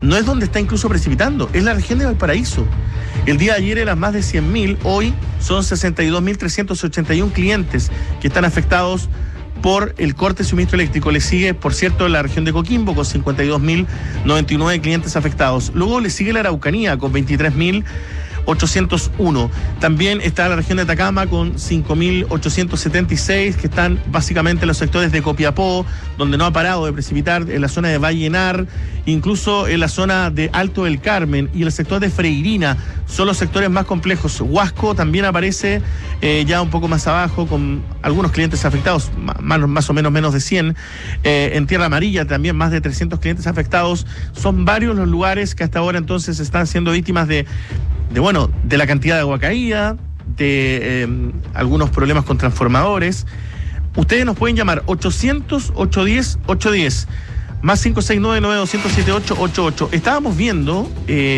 no es donde está incluso precipitando, es la región de Valparaíso. El día de ayer eran más de 100.000, hoy son 62.381 clientes que están afectados por el corte de suministro eléctrico. Le sigue, por cierto, la región de Coquimbo con 52.099 clientes afectados. Luego le sigue la Araucanía con 23.801. También está la región de Atacama con 5.876, que están básicamente en los sectores de Copiapó, donde no ha parado de precipitar, en la zona de Vallenar, incluso en la zona de Alto del Carmen y el sector de Freirina, son los sectores más complejos. Huasco también aparece ya un poco más abajo, con algunos clientes afectados, más o menos de 100. En Tierra Amarilla también más de 300 clientes afectados. Son varios los lugares que hasta ahora entonces están siendo víctimas de la cantidad de agua caída, de algunos problemas con transformadores. Ustedes nos pueden llamar 800-810-810, más 569-9200-7888. Estábamos viendo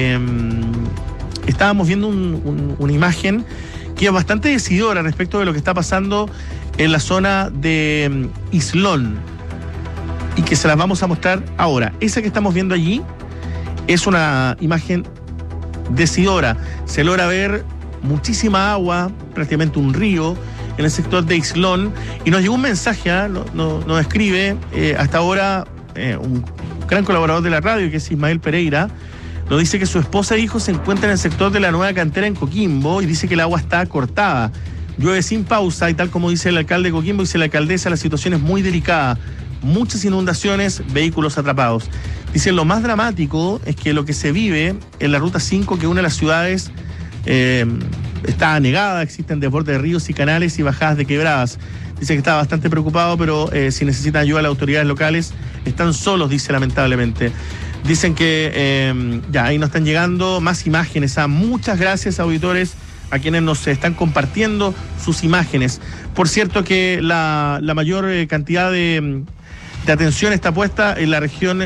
una imagen que es bastante decidora respecto de lo que está pasando en la zona de Islón, y que se las vamos a mostrar ahora. Esa que estamos viendo allí es una imagen decidora. Se logra ver muchísima agua, prácticamente un río, en el sector de Islón, y nos llegó un mensaje, nos escribe hasta ahora un gran colaborador de la radio, que es Ismael Pereira. Nos dice que su esposa e hijos se encuentran en el sector de la Nueva Cantera en Coquimbo, y dice que el agua está cortada, llueve sin pausa, y tal como dice el alcalde de Coquimbo, dice la alcaldesa, la situación es muy delicada, muchas inundaciones, vehículos atrapados. Dice, lo más dramático es que lo que se vive en la ruta 5 que une las ciudades está anegada, existen desbordes de ríos y canales y bajadas de quebradas. Dice que está bastante preocupado, pero si necesitan ayuda a las autoridades locales, están solos, dice, lamentablemente. Dicen que ya ahí nos están llegando más imágenes. Muchas gracias, auditores, a quienes nos están compartiendo sus imágenes. Por cierto que la mayor cantidad de atención está puesta en la región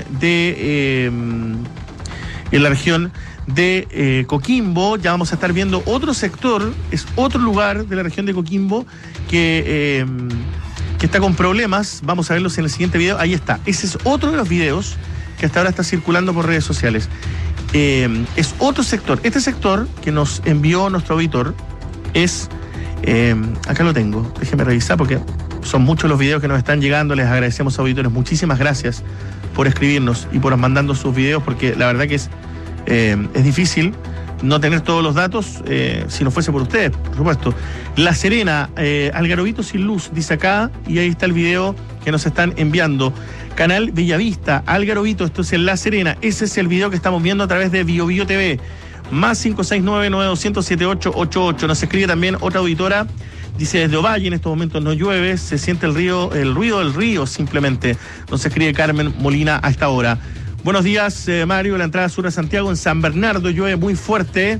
de Coquimbo. Ya vamos a estar viendo otro sector, es otro lugar de la región de Coquimbo que está con problemas. Vamos a verlos en el siguiente video. Ahí está. Ese es otro de los videos que hasta ahora está circulando por redes sociales. Es otro sector. Este sector que nos envió nuestro auditor es... acá lo tengo. Déjenme revisar porque son muchos los videos que nos están llegando. Les agradecemos, auditores. Muchísimas gracias por escribirnos y por mandando sus videos, porque la verdad que es difícil no tener todos los datos, si no fuese por ustedes, por supuesto. La Serena, Algarobito sin luz, dice acá, y ahí está el video que nos están enviando. Canal Bellavista, Algarobito, esto es en La Serena. Ese es el video que estamos viendo a través de BioBio TV. Más 569-9200-7888. Nos escribe también otra auditora. Dice, desde Ovalle en estos momentos no llueve, se siente el ruido del río simplemente. Nos escribe Carmen Molina a esta hora. Buenos días, Mario. La entrada sur a Santiago en San Bernardo llueve muy fuerte.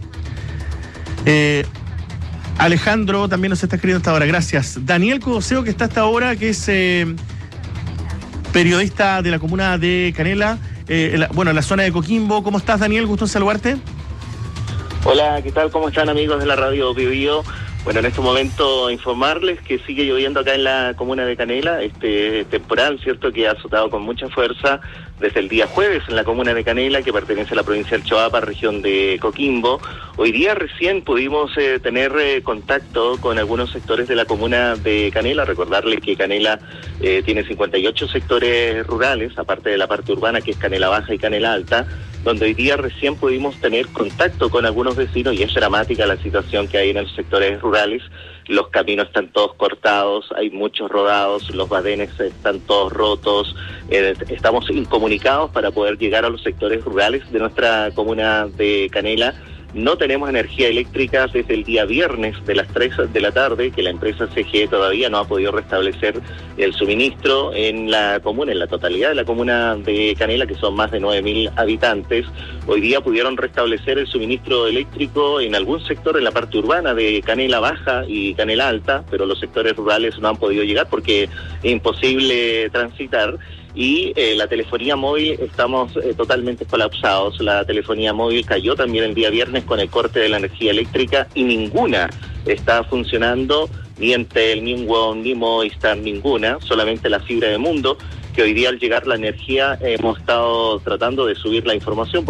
Alejandro también nos está escribiendo hasta ahora. Gracias. Daniel Codoseo, que está hasta ahora, que es periodista de la comuna de Canela, en la zona de Coquimbo. ¿Cómo estás, Daniel? Gusto en saludarte. Hola, ¿qué tal? ¿Cómo están, amigos de la radio BioBio? Bueno, en este momento informarles que sigue lloviendo acá en la comuna de Canela, este temporal, ¿cierto?, que ha azotado con mucha fuerza desde el día jueves en la comuna de Canela, que pertenece a la provincia del Choapa, región de Coquimbo. Hoy día recién pudimos tener contacto con algunos sectores de la comuna de Canela. Recordarles que Canela tiene 58 sectores rurales, aparte de la parte urbana, que es Canela Baja y Canela Alta, donde hoy día recién pudimos tener contacto con algunos vecinos, y es dramática la situación que hay en los sectores rurales. Los caminos están todos cortados, hay muchos rodados, los badenes están todos rotos. Estamos incomunicados para poder llegar a los sectores rurales de nuestra comuna de Canela. No tenemos energía eléctrica desde el día viernes de las 3 de la tarde, que la empresa CGE todavía no ha podido restablecer el suministro en la comuna, en la totalidad de la comuna de Canela, que son más de 9.000 habitantes. Hoy día pudieron restablecer el suministro eléctrico en algún sector en la parte urbana de Canela Baja y Canela Alta, pero los sectores rurales no han podido llegar porque es imposible transitar. Y la telefonía móvil, estamos totalmente colapsados. La telefonía móvil cayó también el día viernes con el corte de la energía eléctrica, y ninguna está funcionando, ni Entel, ni WOM, ni Movistar, ninguna, solamente la fibra de Mundo, que hoy día al llegar la energía hemos estado tratando de subir la información